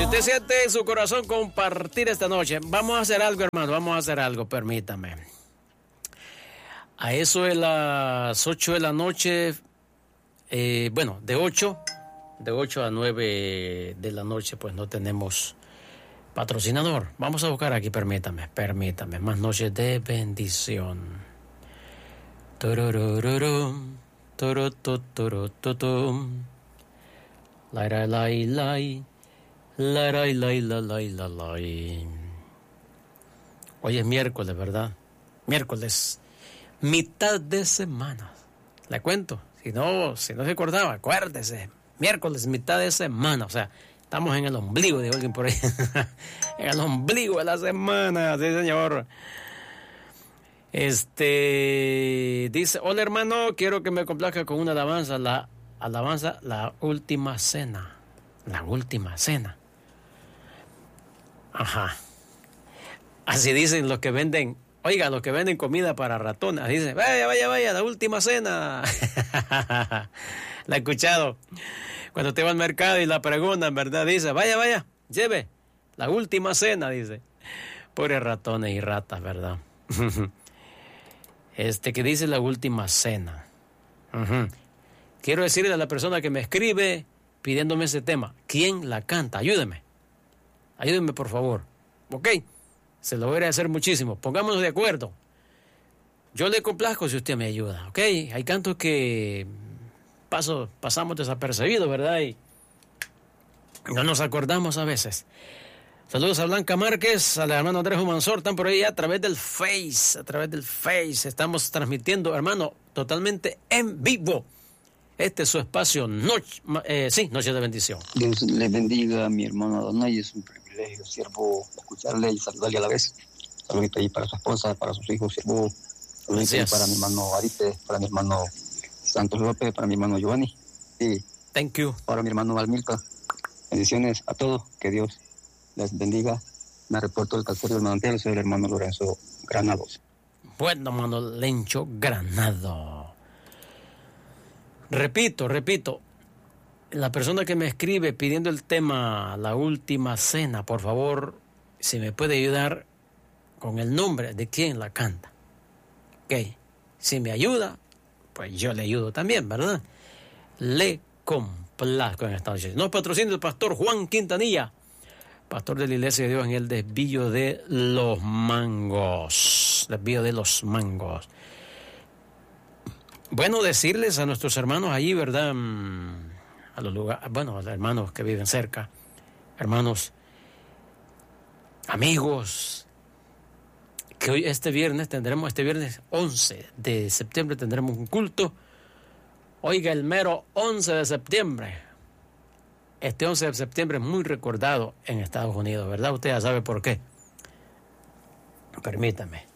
usted siente en su corazón compartir esta noche, vamos a hacer algo, hermano, vamos a hacer algo, permítame. A eso de las 8 de la noche, bueno, de 8 a 9 de la noche, pues no tenemos patrocinador. Vamos a buscar aquí, permítame, más noches de bendición. Tururururu, turututurututum. Lai, lai, lai, lai. Lai, lai, lai, lai, lai, lai, lai. Hoy es miércoles, ¿verdad? Miércoles, mitad de semana. Le cuento, si no se acordaba, acuérdese. Miércoles, mitad de semana, o sea, estamos en el ombligo de alguien por ahí. En el ombligo de la semana, sí, señor. Dice, hola hermano, quiero que me complazca con una alabanza, la última cena. La última cena. Ajá. Así dicen los que venden, oiga, los que venden comida para ratones. Dicen, vaya, la última cena. La he escuchado. Cuando te va al mercado y la preguntan, ¿verdad? Dice, vaya, lleve la última cena, dice. Pobres ratones y ratas, ¿verdad? Que dice la última cena. Quiero decirle a la persona que me escribe pidiéndome ese tema, ¿quién la canta? Ayúdeme, por favor. ¿Ok? Se lo voy a agradecer muchísimo. Pongámonos de acuerdo. Yo le complazco si usted me ayuda, ¿ok? Hay cantos que pasamos desapercibidos, ¿verdad? Y no nos acordamos a veces. Saludos a Blanca Márquez, al hermano Andrés Humansor, están por ahí a través del Face. Estamos transmitiendo, hermano, totalmente en vivo. Este es su espacio, Noche de Bendición. Dios le bendiga a mi hermano Adonai, es un privilegio, siervo, escucharle y saludarle a la vez. Saludito ahí para su esposa, para sus hijos, siervo. Saludito ahí para mi hermano Arite, para mi hermano Santos López, para mi hermano Giovanni. Y thank you. Para mi hermano Valmilca. Bendiciones a todos, que Dios les bendiga. Me reporto del Caserío del Manantial, soy el hermano Lorenzo Granados. Bueno, hermano Lencho Granado. Repito, la persona que me escribe pidiendo el tema La Última Cena, por favor, si me puede ayudar con el nombre de quien la canta. Ok, si me ayuda, pues yo le ayudo también, ¿verdad? Le complazco en esta noche. Nos patrocina el pastor Juan Quintanilla, pastor de la Iglesia de Dios en el Desvío de los Mangos. Bueno, decirles a nuestros hermanos allí, ¿verdad? A los lugares, bueno, a los hermanos que viven cerca, hermanos, amigos, que hoy, este viernes 11 de septiembre tendremos un culto. Oiga, el mero 11 de septiembre. Este 11 de septiembre es muy recordado en Estados Unidos, ¿verdad? Usted ya sabe por qué. Permítame.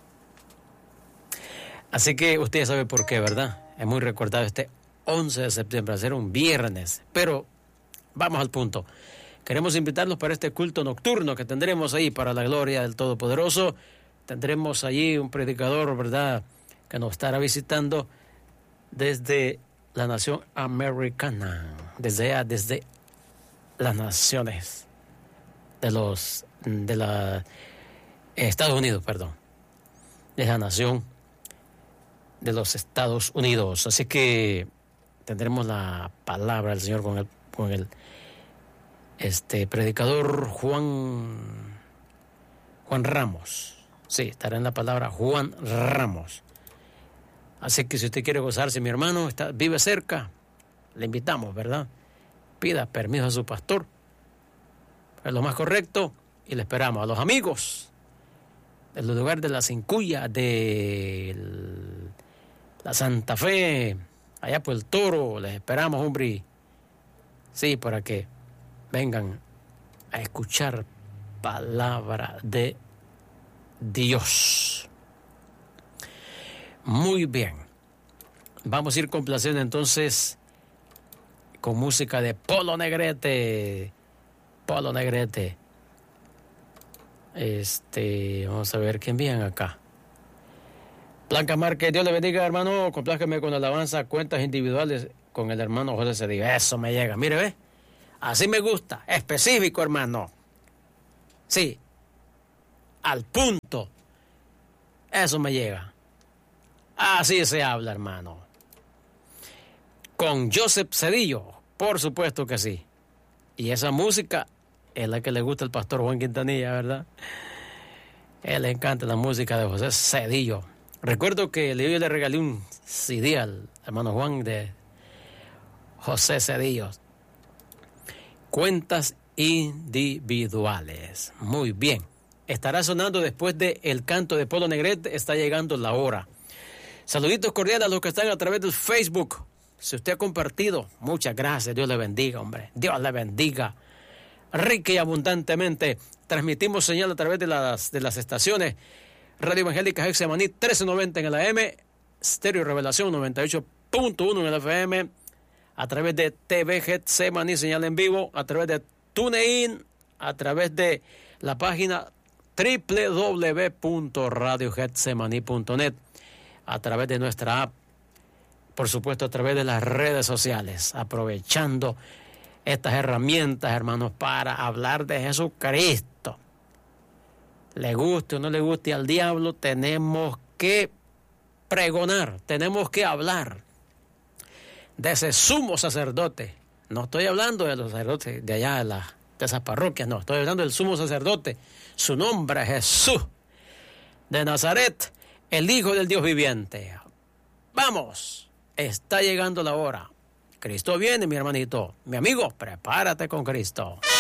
Así que usted ya sabe por qué, ¿verdad? Es muy recordado este 11 de septiembre, a ser un viernes. Pero vamos al punto. Queremos invitarlos para este culto nocturno que tendremos ahí para la gloria del Todopoderoso. Tendremos allí un predicador, ¿verdad?, que nos estará visitando desde la nación americana, desde las naciones de Estados Unidos, de la nación de los Estados Unidos. Así que tendremos la palabra del Señor con el predicador Juan Ramos. Sí, estará en la palabra Juan Ramos. Así que si usted quiere gozarse, mi hermano, vive cerca, le invitamos, ¿verdad? Pida permiso a su pastor. Es lo más correcto y le esperamos. A los amigos del lugar de la Cincuya, de la Santa Fe, allá por el Toro, les esperamos, hombre. Sí, para que vengan a escuchar palabra de Dios. Muy bien. Vamos a ir complaciendo entonces con música de Polo Negrete. Vamos a ver qué envían acá. Blanca Márquez, Dios le bendiga, hermano. Complázcame con alabanza, cuentas individuales con el hermano José Cedillo. Eso me llega. Mire, ve. Así me gusta, específico, hermano. Sí, al punto. Eso me llega. Así se habla, hermano. Con Joseph Cedillo, por supuesto que sí. Y esa música es la que le gusta al pastor Juan Quintanilla, ¿verdad? Él le encanta la música de José Cedillo. Recuerdo que yo le regalé un CD al hermano Juan de José Cedillo. Cuentas individuales. Muy bien. Estará sonando después del canto de Polo Negrete. Está llegando la hora. Saluditos cordiales a los que están a través del Facebook. Si usted ha compartido, muchas gracias. Dios le bendiga, hombre. Dios le bendiga. Rica y abundantemente. Transmitimos señal a través de las estaciones Radio Evangélica Getsemaní 1390 en el AM, Stereo Revelación 98.1 en el FM, a través de TV Getsemaní, señal en vivo, a través de TuneIn, a través de la página www.radiogetsemani.net, a través de nuestra app, por supuesto a través de las redes sociales, aprovechando estas herramientas, hermanos, para hablar de Jesucristo. Le guste o no le guste al diablo, tenemos que pregonar, tenemos que hablar de ese sumo sacerdote. No estoy hablando de los sacerdotes de allá de esas parroquias, no, estoy hablando del sumo sacerdote. Su nombre es Jesús de Nazaret, el Hijo del Dios viviente. Vamos, está llegando la hora. Cristo viene, mi hermanito, mi amigo, prepárate con Cristo.